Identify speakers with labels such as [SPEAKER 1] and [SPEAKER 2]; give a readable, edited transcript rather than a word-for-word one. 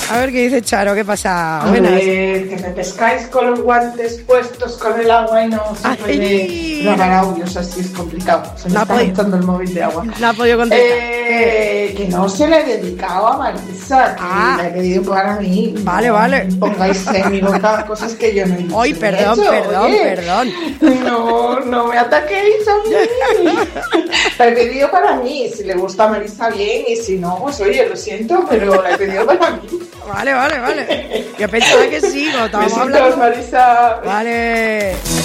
[SPEAKER 1] A ver qué dice Charo, ¿qué pasa?
[SPEAKER 2] A
[SPEAKER 1] Buenas.
[SPEAKER 2] ver, que me pescáis con los guantes puestos con el agua y no se puede grabar audios, así es complicado. Se me está echando el móvil de agua.
[SPEAKER 1] No ha podido contestar.
[SPEAKER 2] Que no se le he dedicado a Marisa, que le he pedido para mí.
[SPEAKER 1] Vale,
[SPEAKER 2] no
[SPEAKER 1] vale.
[SPEAKER 2] Pongáis en mi boca cosas que yo no he dicho.
[SPEAKER 1] Ay, perdón, perdón.
[SPEAKER 2] No me ataquéis a mí. La he pedido para mí. Si le gusta a Marisa, bien. Y si no, pues oye, lo siento, pero la he pedido para mí.
[SPEAKER 1] Vale. Yo pensaba que sí, como estábamos
[SPEAKER 2] Besitos,
[SPEAKER 1] hablando.
[SPEAKER 2] Marisa.
[SPEAKER 1] Vale.